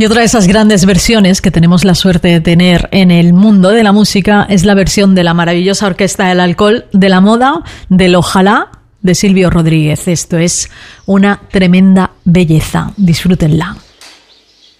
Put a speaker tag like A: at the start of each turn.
A: Y otra de esas grandes versiones que tenemos la suerte de tener en el mundo de la música es la versión de la maravillosa Orquesta del Alcohol de la Moda, del Ojalá, de Silvio Rodríguez. Esto es una tremenda belleza. Disfrútenla.